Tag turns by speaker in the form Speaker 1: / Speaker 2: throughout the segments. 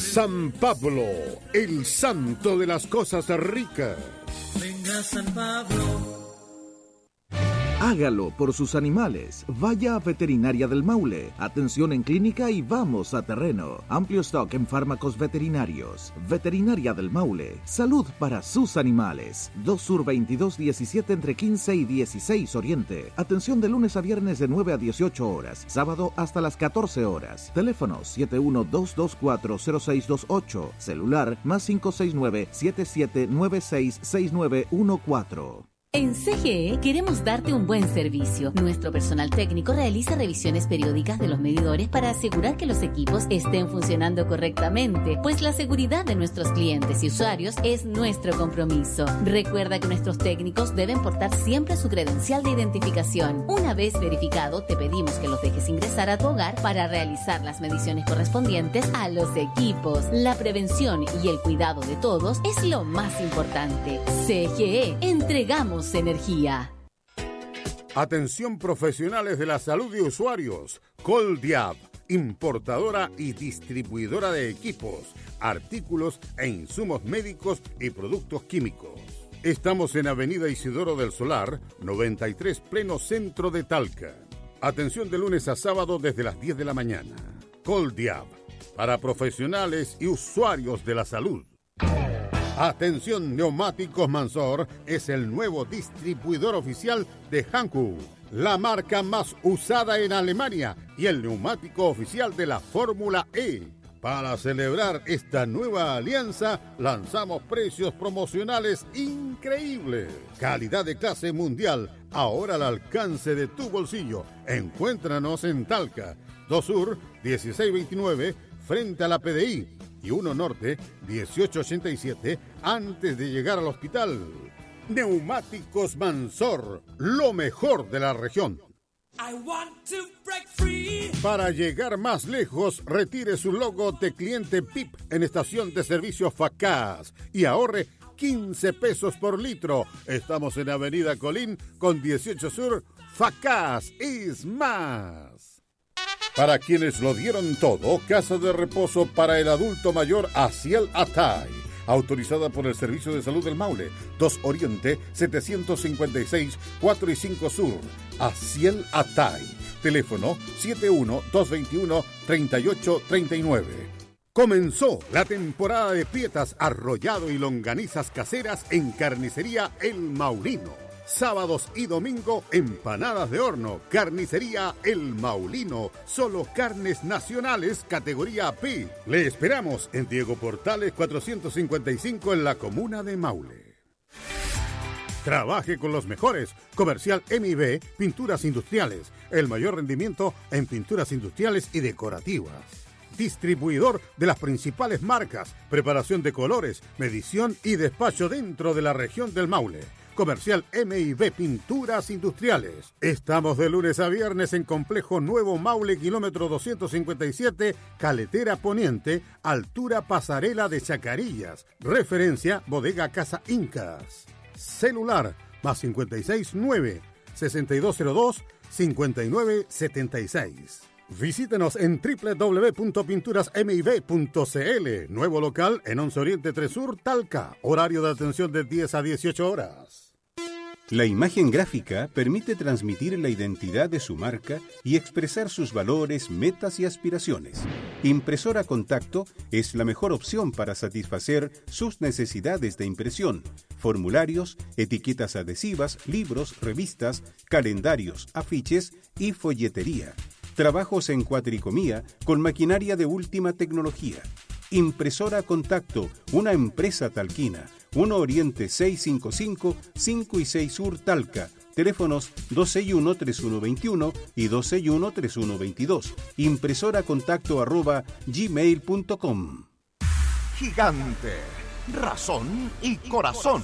Speaker 1: San Pablo, el santo de las cosas ricas.
Speaker 2: Venga San Pablo.
Speaker 3: Hágalo por sus animales. Vaya a Veterinaria del Maule. Atención en clínica y vamos a terreno. Amplio stock en fármacos veterinarios. Veterinaria del Maule. Salud para sus animales. 2 Sur 2217 entre 15 y 16 Oriente. Atención de lunes a viernes de 9 a 18 horas. Sábado hasta las 14 horas. Teléfono 712240628. Celular +569 77966914.
Speaker 4: En CGE queremos darte un buen servicio. Nuestro personal técnico realiza revisiones periódicas de los medidores para asegurar que los equipos estén funcionando correctamente, pues la seguridad de nuestros clientes y usuarios es nuestro compromiso. Recuerda que nuestros técnicos deben portar siempre su credencial de identificación. Una vez verificado, te pedimos que los dejes ingresar a tu hogar para realizar las mediciones correspondientes a los equipos. La prevención y el cuidado de todos es lo más importante. CGE, entregamos energía.
Speaker 1: Atención profesionales de la salud y usuarios. Coldiab, importadora y distribuidora de equipos, artículos e insumos médicos y productos químicos. Estamos en Avenida Isidoro del Solar, 93, pleno centro de Talca. Atención de lunes a sábado desde las 10 de la mañana. Coldiab, para profesionales y usuarios de la salud. Atención, Neumáticos Mansor es el nuevo distribuidor oficial de Hankook, la marca más usada en Alemania y el neumático oficial de la Fórmula E. Para celebrar esta nueva alianza, lanzamos precios promocionales increíbles. Calidad de clase mundial, ahora al alcance de tu bolsillo. Encuéntranos en Talca, 2 Sur, 1629, frente a la PDI. Y 1 Norte, 1887, antes de llegar al hospital. Neumáticos Mansor, lo mejor de la región. Para llegar más lejos, retire su logo de cliente PIP en estación de servicio Facaz y ahorre 15 pesos por litro. Estamos en Avenida Colín con 18 Sur. Facaz es más. Para quienes lo dieron todo, casa de reposo para el adulto mayor Aciel Atay, autorizada por el Servicio de Salud del Maule, 2 Oriente, 756, 4 y 5 Sur. Aciel Atay, teléfono 71-221-3839. Comenzó la temporada de pietas, arrollado y longanizas caseras en Carnicería El Maulino. Sábados y domingo, empanadas de horno. Carnicería El Maulino. Solo carnes nacionales, categoría P. Le esperamos en Diego Portales 455 en la comuna de Maule. Trabaje con los mejores. Comercial MIB, Pinturas Industriales. El mayor rendimiento en pinturas industriales y decorativas. Distribuidor de las principales marcas. Preparación de colores, medición y despacho dentro de la región del Maule. Comercial MIB Pinturas Industriales. Estamos de lunes a viernes en Complejo Nuevo Maule, kilómetro 257, Caletera Poniente, altura Pasarela de Chacarillas. Referencia Bodega Casa Incas. Celular +56 9 6202 5976. Visítenos en www.pinturasmib.cl. Nuevo local en 11 Oriente 3 Sur, Talca. Horario de atención de 10 a 18 horas.
Speaker 5: La imagen gráfica permite transmitir la identidad de su marca y expresar sus valores, metas y aspiraciones. Impresora Contacto es la mejor opción para satisfacer sus necesidades de impresión. Formularios, etiquetas adhesivas, libros, revistas, calendarios, afiches y folletería. Trabajos en cuatricomía con maquinaria de última tecnología. Impresora Contacto, una empresa talquina. 1 Oriente 655, 5 y 6 Sur Talca. Teléfonos 261-3121 y 261-3122. impresoracontacto@gmail.com.
Speaker 6: Gigante, razón y corazón.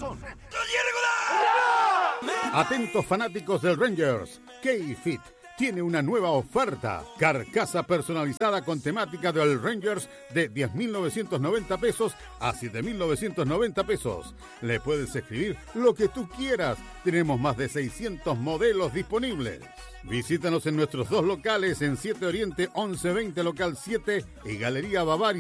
Speaker 1: Atentos fanáticos del Rangers. K-Fit tiene una nueva oferta. Carcasa personalizada con temática del Rangers de 10.990 pesos a 7.990 pesos. Le puedes escribir lo que tú quieras. Tenemos más de 600 modelos disponibles. Visítanos en nuestros 2 locales en 7 Oriente 1120 local 7 y Galería Bavaria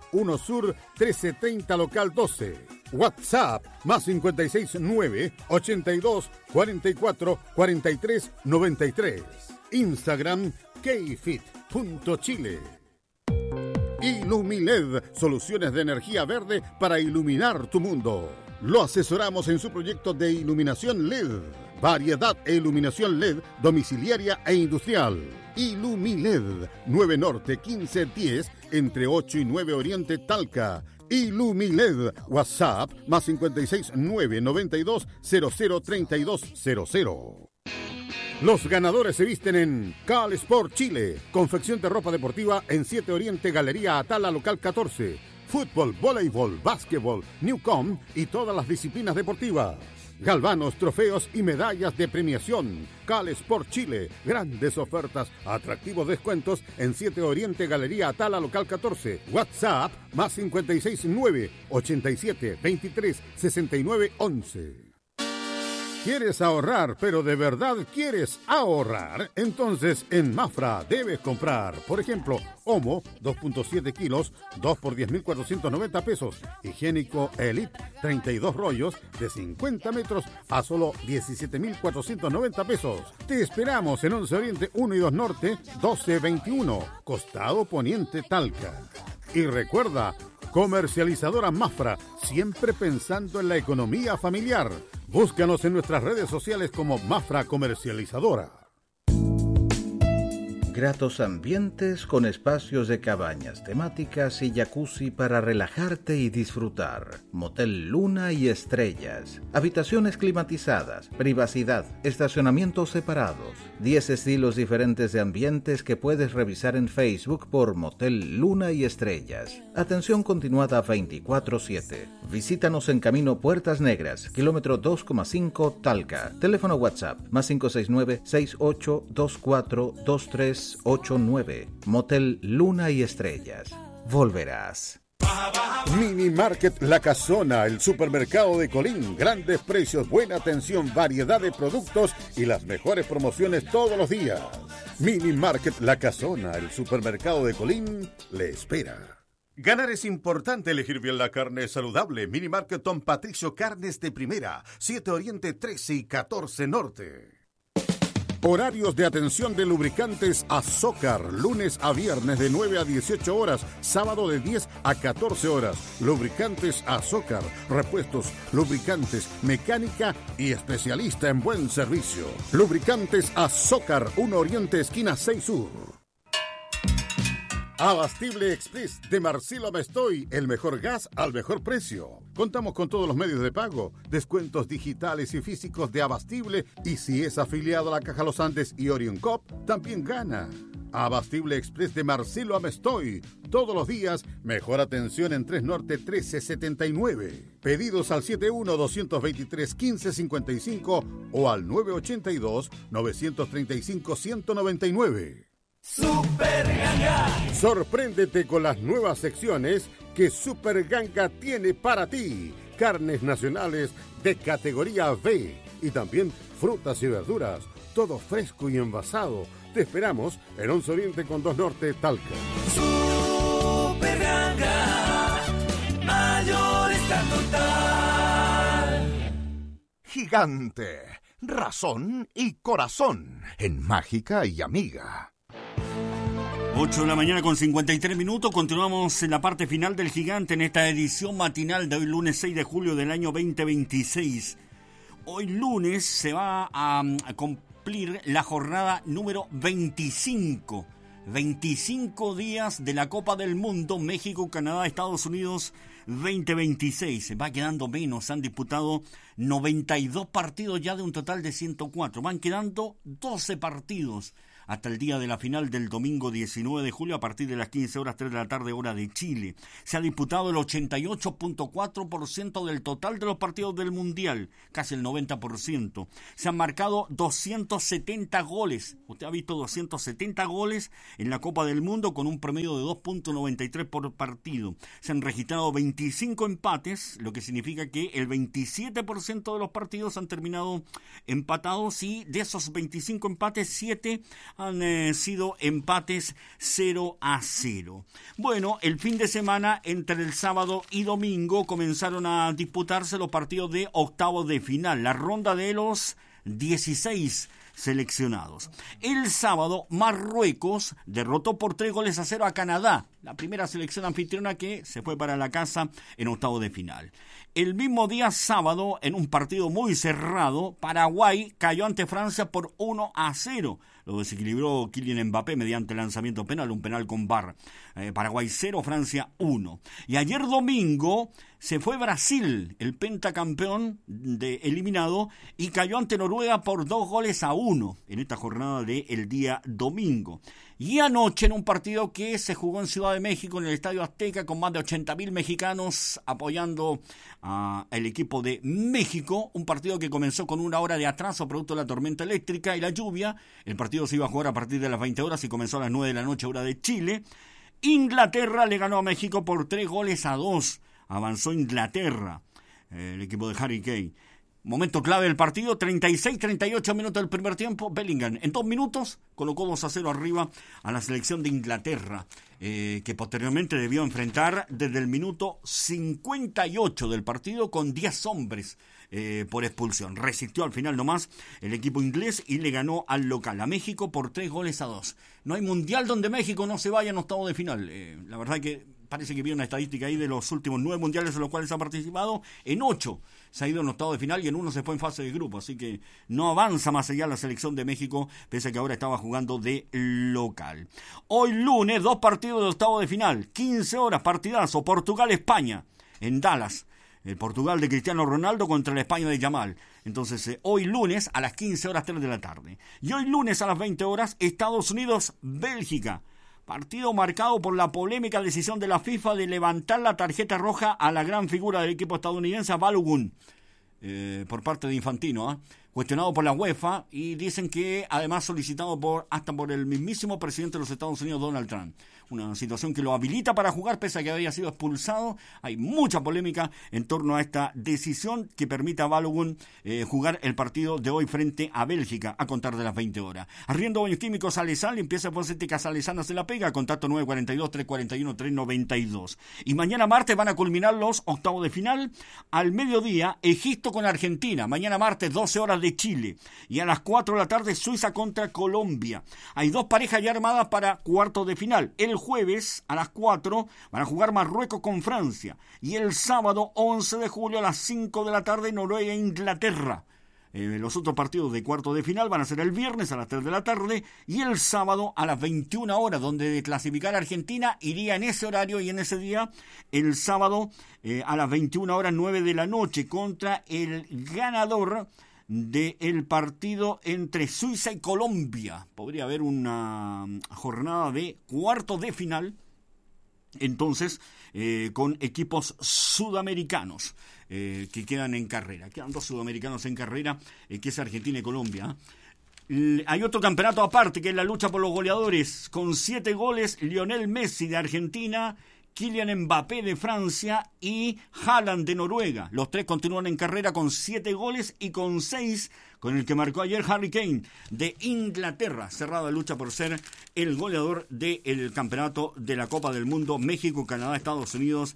Speaker 1: 1 Sur 1370 Local 12. WhatsApp más 569 82 44 43 93. Instagram kfit.chile. Ilumiled, soluciones de energía verde para iluminar tu mundo. Lo asesoramos en su proyecto de iluminación LED. Variedad e iluminación LED domiciliaria e industrial. Ilumiled, 9 Norte 1510, entre 8 y 9 Oriente Talca. Ilumiled, WhatsApp más 569 92 00 3200. Los ganadores se visten en Cal Sport Chile, confección de ropa deportiva en 7 Oriente Galería Atala Local 14. Fútbol, voleibol, básquetbol, Newcom y todas las disciplinas deportivas. Galvanos, trofeos y medallas de premiación. Cal Sport Chile, grandes ofertas, atractivos descuentos en 7 Oriente Galería Atala Local 14. WhatsApp más 569 87 23 69 11. ¿Quieres ahorrar, pero de verdad quieres ahorrar? Entonces en Mafra debes comprar, por ejemplo, Omo, 2.7 kilos, 2 por 10.490 pesos. Higiénico Elite, 32 rollos de 50 metros a solo 17.490 pesos. Te esperamos en 11 Oriente 1 y 2 Norte, 1221, Costado Poniente Talca. Y recuerda, comercializadora Mafra, siempre pensando en la economía familiar. Búscanos en nuestras redes sociales como Mafra Comercializadora.
Speaker 3: Gratos ambientes con espacios de cabañas temáticas y jacuzzi para relajarte y disfrutar. Motel Luna y Estrellas. Habitaciones climatizadas, privacidad, estacionamientos separados. 10 estilos diferentes de ambientes que puedes revisar en Facebook por Motel Luna y Estrellas. Atención continuada 24/7. Visítanos en Camino Puertas Negras, kilómetro 2,5 Talca. Teléfono WhatsApp más 569 6824 2389. Motel Luna y Estrellas. Volverás.
Speaker 1: Mini Market La Casona, el supermercado de Colín. Grandes precios, buena atención, variedad de productos y las mejores promociones todos los días. Mini Market La Casona, el supermercado de Colín, le espera. Ganar es importante, elegir bien la carne saludable. Mini Market Don Patricio, carnes de primera, 7 Oriente 13 y 14 Norte. Horarios de atención de lubricantes Azócar, lunes a viernes de 9 a 18 horas, sábado de 10 a 14 horas. Lubricantes Azócar, repuestos, lubricantes, mecánica y especialista en buen servicio. Lubricantes Azócar, 1 Oriente, esquina 6 Sur. Abastible Express de Marcelo Mestoy, el mejor gas al mejor precio. Contamos con todos los medios de pago, descuentos digitales y físicos de Abastible, y si es afiliado a la Caja Los Andes y Orion Cop, también gana. Abastible Express de Marcelo Amestoy, todos los días, mejor atención en 3 Norte 1379. Pedidos al 71-223-1555 o al 982-935-199.
Speaker 2: Super Ganga.
Speaker 1: Sorpréndete con las nuevas secciones que Super Ganga tiene para ti. Carnes nacionales de categoría B y también frutas y verduras. Todo fresco y envasado. Te esperamos en 11 Oriente con 2 Norte Talca.
Speaker 2: Super Ganga. Mayorista total.
Speaker 6: Gigante, razón y corazón en Mágica y Amiga.
Speaker 7: 8 de la mañana con 53 minutos. Continuamos en la parte final del Gigante en esta edición matinal de hoy lunes 6 de julio del año 2026. Hoy lunes se va a cumplir la jornada número 25. 25 días de la Copa del Mundo México, Canadá, Estados Unidos 2026. Va quedando menos. Se han disputado 92 partidos ya de un total de 104. Van quedando 12 partidos hasta el día de la final del domingo 19 de julio a partir de las 15 horas 3 de la tarde hora de Chile. Se ha disputado el 88.4% del total de los partidos del Mundial, casi el 90%. Se han marcado 270 goles. Usted ha visto 270 goles en la Copa del Mundo con un promedio de 2.93 por partido. Se han registrado 25 empates, lo que significa que el 27% de los partidos han terminado empatados y de esos 25 empates, 7 han sido empates 0-0. Bueno, el fin de semana entre el sábado y domingo comenzaron a disputarse los partidos de octavos de final, la ronda de los 16 seleccionados. El sábado, Marruecos derrotó por 3-0 a Canadá, la primera selección anfitriona que se fue para la casa en octavos de final. El mismo día, sábado, en un partido muy cerrado, Paraguay cayó ante Francia por 1-0. Lo desequilibró Kylian Mbappé mediante lanzamiento penal, un penal con VAR. Paraguay 0, Francia 1. Y ayer domingo se fue Brasil, el pentacampeón eliminado, y cayó ante Noruega por 2-1 en esta jornada del día domingo. Y anoche, en un partido que se jugó en Ciudad de México, en el Estadio Azteca, con más de 80.000 mexicanos apoyando al equipo de México, un partido que comenzó con 1 hora de atraso producto de la tormenta eléctrica y la lluvia. El partido se iba a jugar a partir de las 20 horas y comenzó a las 9 de la noche, hora de Chile. Inglaterra le ganó a México por 3-2. Avanzó Inglaterra, el equipo de Harry Kane. Momento clave del partido, 36-38 minutos del primer tiempo. Bellingham en 2 minutos colocó 2-0 arriba a la selección de Inglaterra, que posteriormente debió enfrentar desde el minuto 58 del partido con 10 hombres por expulsión. Resistió al final nomás el equipo inglés y le ganó al local, a México, por 3-2. No hay mundial donde México no se vaya en octavo de final. La verdad que parece que vi una estadística ahí de los últimos 9 mundiales en los cuales ha participado. En 8 se ha ido en octavo de final y en 1 se fue en fase de grupo. Así que no avanza más allá la selección de México, pese a que ahora estaba jugando de local. Hoy lunes, 2 partidos de octavo de final. 15 horas, partidazo. Portugal-España en Dallas. El Portugal de Cristiano Ronaldo contra la España de Yamal. Entonces, hoy lunes a las 15 horas 3 de la tarde. Y hoy lunes a las 20 horas, Estados Unidos-Bélgica. Partido marcado por la polémica decisión de la FIFA de levantar la tarjeta roja a la gran figura del equipo estadounidense, a Balogun, por parte de Infantino, cuestionado por la UEFA, y dicen que además solicitado hasta por el mismísimo presidente de los Estados Unidos, Donald Trump. Una situación que lo habilita para jugar pese a que había sido expulsado. Hay mucha polémica en torno a esta decisión que permite a Balogun jugar el partido de hoy frente a Bélgica a contar de las 20 horas. Arriendo Baños Químicos Salesal, limpieza fosfética salesana se la pega, contacto 942-341-392. Y mañana martes van a culminar los octavos de final. Al mediodía, Egipto con Argentina. Mañana martes, 12 horas de Chile. Y a las 4 de la tarde, Suiza contra Colombia. Hay 2 parejas ya armadas para cuartos de final. El jueves a las 4 van a jugar Marruecos con Francia. Y el sábado 11 de julio a las 5 de la tarde, Noruega e Inglaterra. Los otros partidos de cuartos de final van a ser el viernes a las 3 de la tarde y el sábado a las 21 horas, donde de clasificar a Argentina iría en ese horario y en ese día, el sábado a las 21 horas 9 de la noche, contra el ganador del partido entre Suiza y Colombia. Podría haber una jornada de cuartos de final, entonces, con equipos sudamericanos que quedan en carrera. Quedan 2 sudamericanos en carrera, que es Argentina y Colombia. Hay otro campeonato aparte, que es la lucha por los goleadores. Con 7 goles, Lionel Messi de Argentina, Kylian Mbappé de Francia y Haaland de Noruega. Los 3 continúan en carrera con 7 goles y con 6 con el que marcó ayer Harry Kane de Inglaterra. Cerrada lucha por ser el goleador del campeonato de la Copa del Mundo México, Canadá, Estados Unidos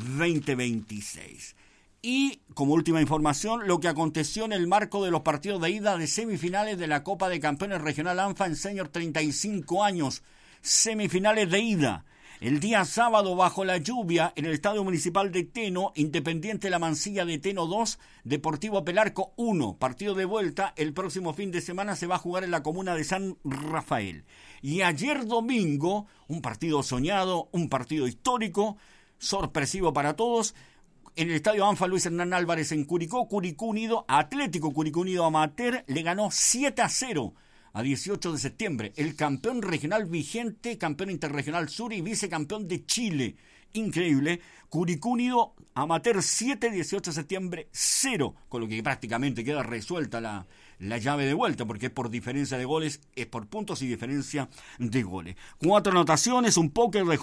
Speaker 7: 2026. Y como última información, lo que aconteció en el marco de los partidos de ida de semifinales de la Copa de Campeones Regional ANFA en Senior 35 años. Semifinales de ida. El día sábado, bajo la lluvia, en el Estadio Municipal de Teno, Independiente La Mansilla de Teno 2, Deportivo Pelarco 1. Partido de vuelta, el próximo fin de semana se va a jugar en la comuna de San Rafael. Y ayer domingo, un partido soñado, un partido histórico, sorpresivo para todos, en el Estadio ANFA Luis Hernán Álvarez en Curicó, Curicó Unido, Atlético Curicó Unido Amateur, le ganó 7-0. A 18 de septiembre, el campeón regional vigente, campeón interregional sur y vicecampeón de Chile. Increíble. Curicó Unido Amateur 7, 18 de septiembre 0, con lo que prácticamente queda resuelta la llave de vuelta, porque es por diferencia de goles, es por puntos y diferencia de goles. 4 anotaciones, un póker de